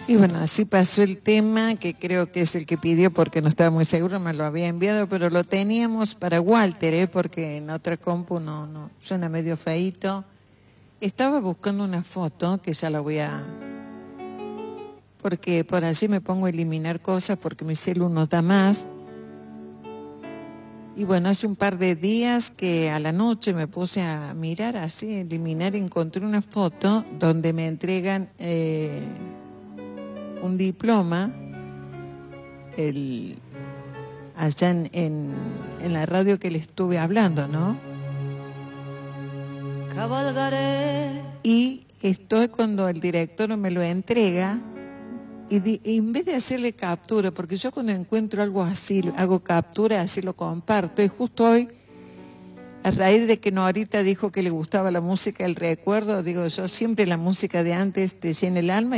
Y bueno, así pasó el tema, que creo que es el que pidió porque no estaba muy seguro, me lo había enviado, pero lo teníamos para Walter, porque en otra compu no suena medio feíto. Estaba buscando una foto, que ya la voy a... porque por allí me pongo a eliminar cosas porque mi celu no da más. Y bueno, hace un par de días que a la noche me puse a mirar así, a eliminar, encontré una foto donde me entregan un diploma allá en la radio que le estuve hablando, ¿no? Cabalgaré. Y estoy cuando el director me lo entrega y en vez de hacerle captura, porque yo cuando encuentro algo así, hago captura, así lo comparto, y justo hoy, a raíz de que Norita dijo que le gustaba la música del recuerdo, digo yo, siempre la música de antes te llena el alma.